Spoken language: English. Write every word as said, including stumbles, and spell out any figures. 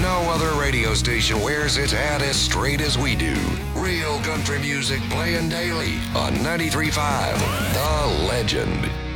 No other radio station wears its hat as straight as we do. Real country music playing daily on ninety-three point five The Legend.